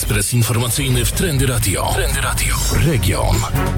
Ekspres informacyjny w Trendy Radio. Trendy Radio. Region.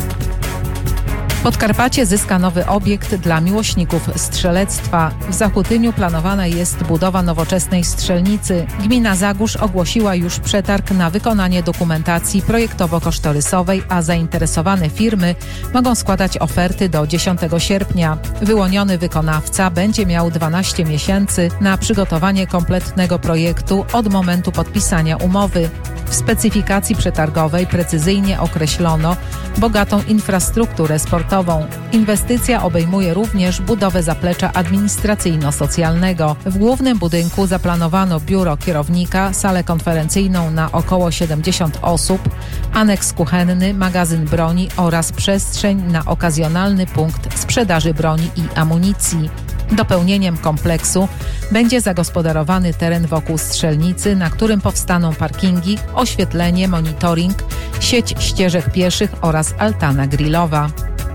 Podkarpacie zyska nowy obiekt dla miłośników strzelectwa. W Zachutyniu planowana jest budowa nowoczesnej strzelnicy. Gmina Zagórz ogłosiła już przetarg na wykonanie dokumentacji projektowo-kosztorysowej, a zainteresowane firmy mogą składać oferty do 10 sierpnia. Wyłoniony wykonawca będzie miał 12 miesięcy na przygotowanie kompletnego projektu od momentu podpisania umowy. W specyfikacji przetargowej precyzyjnie określono bogatą infrastrukturę sportową. Inwestycja obejmuje również budowę zaplecza administracyjno-socjalnego. W głównym budynku zaplanowano biuro kierownika, salę konferencyjną na około 70 osób, aneks kuchenny, magazyn broni oraz przestrzeń na okazjonalny punkt sprzedaży broni i amunicji. Dopełnieniem kompleksu będzie zagospodarowany teren wokół strzelnicy, na którym powstaną parkingi, oświetlenie, monitoring, sieć ścieżek pieszych oraz altana grillowa.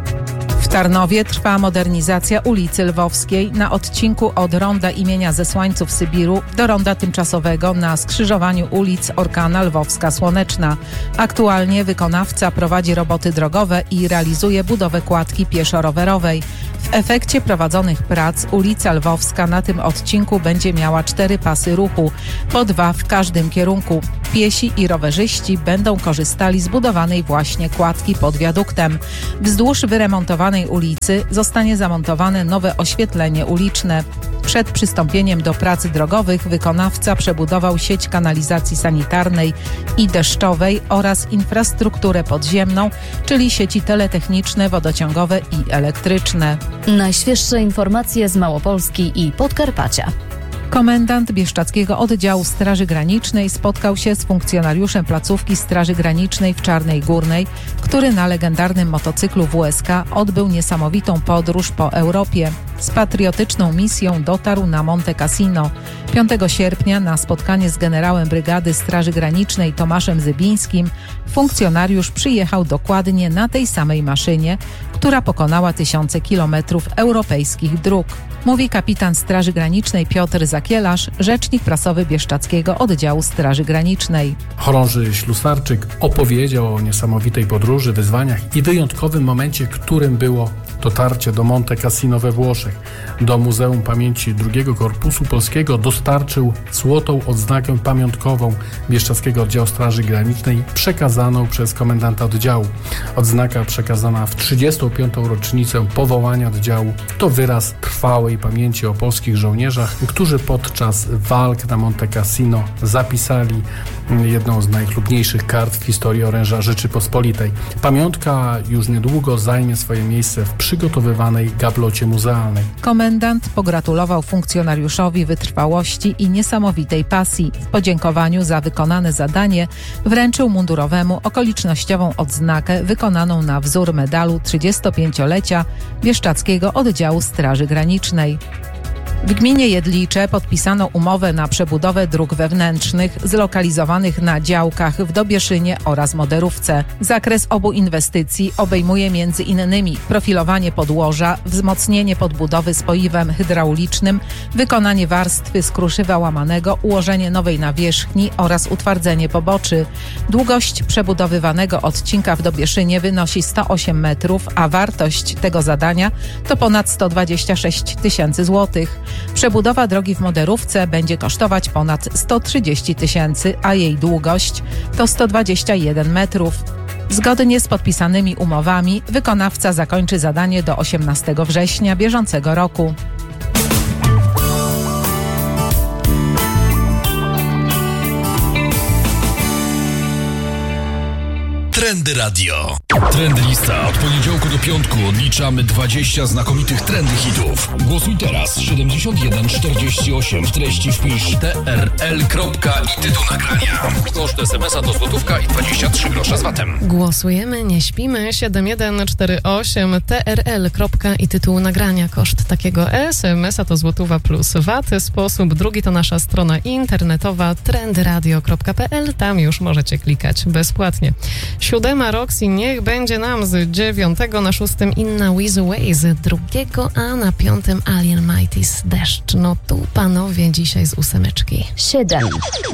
W Tarnowie trwa modernizacja ulicy Lwowskiej na odcinku od ronda imienia Zesłańców Sybiru do ronda tymczasowego na skrzyżowaniu ulic Orkana Lwowska-Słoneczna. Aktualnie wykonawca prowadzi roboty drogowe i realizuje budowę kładki pieszo-rowerowej. W efekcie prowadzonych prac ulica Lwowska na tym odcinku będzie miała 4 pasy ruchu, po 2 w każdym kierunku. Piesi i rowerzyści będą korzystali z budowanej właśnie kładki pod wiaduktem. Wzdłuż wyremontowanej ulicy zostanie zamontowane nowe oświetlenie uliczne. Przed przystąpieniem do prac drogowych wykonawca przebudował sieć kanalizacji sanitarnej i deszczowej oraz infrastrukturę podziemną, czyli sieci teletechniczne, wodociągowe i elektryczne. Najświeższe informacje z Małopolski i Podkarpacia. Komendant Bieszczadzkiego Oddziału Straży Granicznej spotkał się z funkcjonariuszem placówki Straży Granicznej w Czarnej Górnej, który na legendarnym motocyklu WSK odbył niesamowitą podróż po Europie. Z patriotyczną misją dotarł na Monte Cassino. 5 sierpnia na spotkanie z generałem Brygady Straży Granicznej Tomaszem Zybińskim funkcjonariusz przyjechał dokładnie na tej samej maszynie, która pokonała tysiące kilometrów europejskich dróg. Mówi kapitan Straży Granicznej Piotr Zakielarz, rzecznik prasowy Bieszczadzkiego Oddziału Straży Granicznej. Chorąży ślusarczyk opowiedział o niesamowitej podróży, wyzwaniach i wyjątkowym momencie, którym było dotarcie do Monte Cassino we Włoszech. Do Muzeum Pamięci II Korpusu Polskiego dostarczył złotą odznakę pamiątkową Bieszczadzkiego Oddziału Straży Granicznej przekazaną przez komendanta oddziału. Odznaka przekazana w 35. rocznicę powołania oddziału to wyraz trwałej pamięci o polskich żołnierzach, którzy podczas walk na Monte Cassino zapisali jedną z najchlubniejszych kart w historii oręża Rzeczypospolitej. Pamiątka już niedługo zajmie swoje miejsce w przygotowywanej gablocie muzealnej. Komendant pogratulował funkcjonariuszowi wytrwałości i niesamowitej pasji. W podziękowaniu za wykonane zadanie wręczył mundurowemu okolicznościową odznakę wykonaną na wzór medalu 35-lecia Bieszczadzkiego Oddziału Straży Granicznej. W gminie Jedlicze podpisano umowę na przebudowę dróg wewnętrznych zlokalizowanych na działkach w Dobieszynie oraz Moderówce. Zakres obu inwestycji obejmuje m.in. profilowanie podłoża, wzmocnienie podbudowy spoiwem hydraulicznym, wykonanie warstwy z kruszywa łamanego, ułożenie nowej nawierzchni oraz utwardzenie poboczy. Długość przebudowywanego odcinka w Dobieszynie wynosi 108 metrów, a wartość tego zadania to ponad 126 tysięcy złotych. Przebudowa drogi w Moderówce będzie kosztować ponad 130 tysięcy, a jej długość to 121 metrów. Zgodnie z podpisanymi umowami wykonawca zakończy zadanie do 18 września bieżącego roku. Trendy Radio. Trendy lista. Od poniedziałku do piątku odliczamy 20 znakomitych trendy hitów. Głosuj teraz 7148. W treści wpisz TRL. I tytuł nagrania. Koszt SMS-a to złotówka i 23 grosze z VAT-em. Głosujemy, nie śpimy. 7148 TRL. I tytuł nagrania. Koszt takiego SMS-a to złotówa plus VAT. Sposób drugi to nasza strona internetowa trendyradio.pl. Tam już możecie klikać bezpłatnie. 7 Roxy, niech będzie nam z 9 na 6 Inna With Way, z 2, a na 5 Alien Mighty's Deszcz. No tu panowie dzisiaj z 8. 7.